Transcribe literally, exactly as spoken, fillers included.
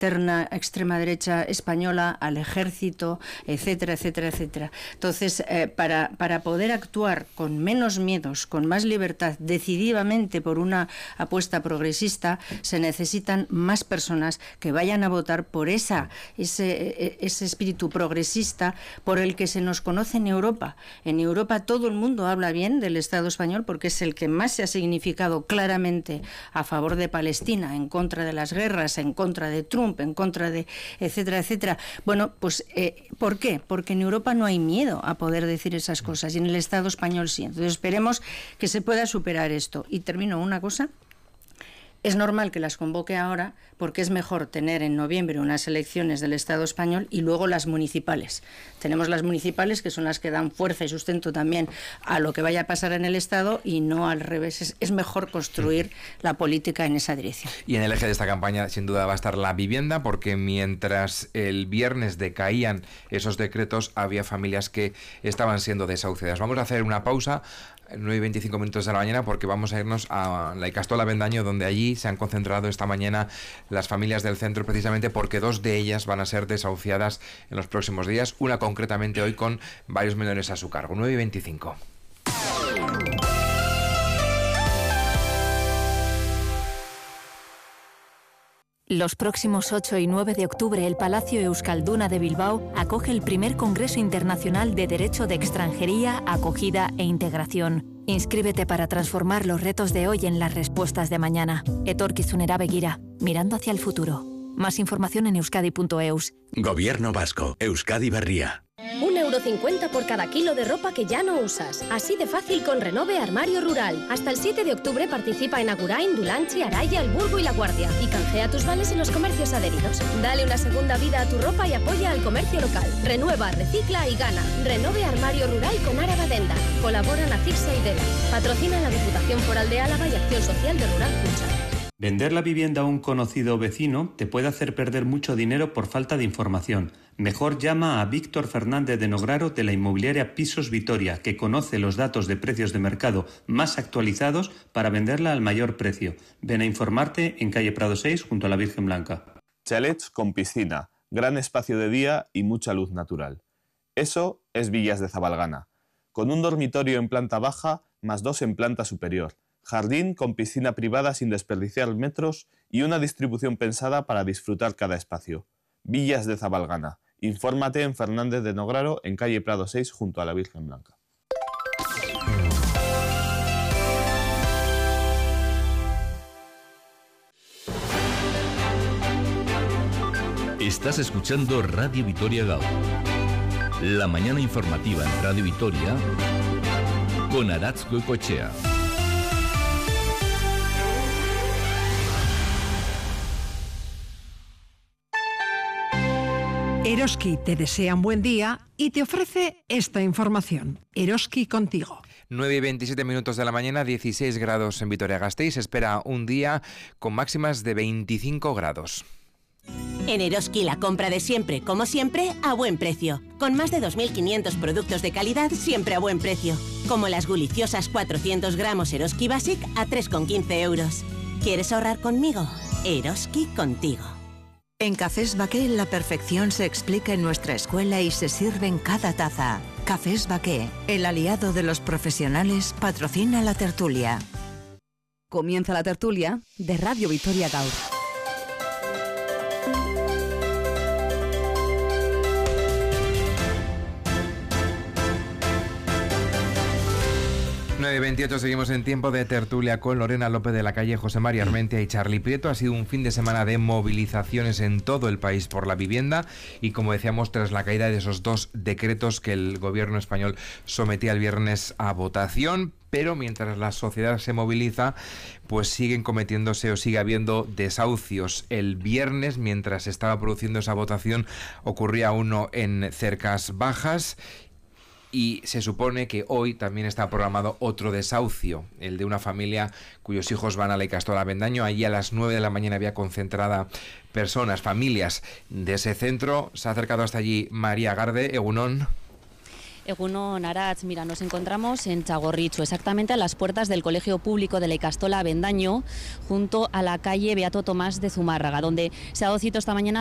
terna extrema derecha española, al ejército, etcétera, etcétera, etcétera. Entonces, eh, para, para poder actuar con menos miedos, con más libertad, decididamente por una apuesta progresista, se necesitan más personas que vayan a votar por esa, ese, ese espíritu progresista por el que se nos conoce en Europa. En Europa todo el mundo habla bien del Estado español porque es el que más se ha significado claramente a favor de Palestina, en contra de las guerras, en contra de Trump, en contra de etcétera, etcétera. Bueno, pues eh, ¿por qué? Porque en Europa no hay miedo a poder decir esas cosas y en el Estado español sí. Entonces esperemos que se pueda superar esto. Y termino una cosa. Es normal que las convoque ahora porque es mejor tener en noviembre unas elecciones del Estado español y luego las municipales. Tenemos las municipales que son las que dan fuerza y sustento también a lo que vaya a pasar en el Estado y no al revés. Es, es mejor construir la política en esa dirección. Y en el eje de esta campaña sin duda va a estar la vivienda, porque mientras el viernes decaían esos decretos había familias que estaban siendo desahuciadas. Vamos a hacer una pausa. nueve y veinticinco minutos de la mañana, porque vamos a irnos a la Icastola Avendaño, donde allí se han concentrado esta mañana las familias del centro, precisamente porque dos de ellas van a ser desahuciadas en los próximos días, una concretamente hoy con varios menores a su cargo. nueve y veinticinco. Los próximos ocho y nueve de octubre, el Palacio Euskalduna de Bilbao acoge el primer Congreso Internacional de Derecho de Extranjería, Acogida e Integración. Inscríbete para transformar los retos de hoy en las respuestas de mañana. Etorkizunera begira, mirando hacia el futuro. Más información en euskadi punto eus. Gobierno vasco, Euskadi Berria. un euro cincuenta por cada kilo de ropa que ya no usas. Así de fácil con Renove Armario Rural. Hasta el siete de octubre participa en Agurain, Dulantzi, Araya, El Burgo y La Guardia. Y canjea tus vales en los comercios adheridos. Dale una segunda vida a tu ropa y apoya al comercio local. Renueva, recicla y gana. Renove Armario Rural con Araba Denda. Colaboran Acirsa y Dela. Patrocina la Diputación Foral de Álava y Acción Social de Rural Cucha. Vender la vivienda a un conocido vecino te puede hacer perder mucho dinero por falta de información. Mejor llama a Víctor Fernández de Nograro de la inmobiliaria Pisos Vitoria, que conoce los datos de precios de mercado más actualizados para venderla al mayor precio. Ven a informarte en calle Prado seis junto a la Virgen Blanca. Chalets con piscina, gran espacio de día y mucha luz natural. Eso es Villas de Zabalgana, con un dormitorio en planta baja más dos en planta superior. Jardín con piscina privada sin desperdiciar metros y una distribución pensada para disfrutar cada espacio. Villas de Zabalgana. Infórmate en Fernández de Nograro, en calle Prado seis, junto a la Virgen Blanca. Estás escuchando Radio Vitoria Gaur. La mañana informativa en Radio Vitoria con Aratz Goicoechea. Eroski te desea un buen día y te ofrece esta información. Eroski contigo. nueve y veintisiete minutos de la mañana, dieciséis grados en Vitoria-Gasteiz. Se espera un día con máximas de veinticinco grados. En Eroski la compra de siempre, como siempre, a buen precio. Con más de dos mil quinientos productos de calidad, siempre a buen precio. Como las guliciosas cuatrocientos gramos Eroski Basic a tres con quince euros. ¿Quieres ahorrar conmigo? Eroski contigo. En Cafés Baqué la perfección se explica en nuestra escuela y se sirve en cada taza. Cafés Baqué, el aliado de los profesionales, patrocina la tertulia. Comienza la tertulia de Radio Vitoria Gaur. nueve y veintiocho, seguimos en tiempo de tertulia con Lorena López de la Calle, José María Armentia y Charlie Prieto. Ha sido un fin de semana de movilizaciones en todo el país por la vivienda y, como decíamos, tras la caída de esos dos decretos que el gobierno español sometía el viernes a votación. Pero mientras la sociedad se moviliza, pues siguen cometiéndose o sigue habiendo desahucios. El viernes, mientras se estaba produciendo esa votación, ocurría uno en Cercas Bajas. Y se supone que hoy también está programado otro desahucio, el de una familia cuyos hijos van a la Icastola Avendaño. Allí a las nueve de la mañana había concentrada personas, familias de ese centro. Se ha acercado hasta allí María Garde, Egunon. Egunon, Aratz, mira, nos encontramos en Txagorritxu, exactamente a las puertas del Colegio Público de la Ikastola Avendaño, junto a la calle Beato Tomás de Zumárraga, donde se ha dado cita esta mañana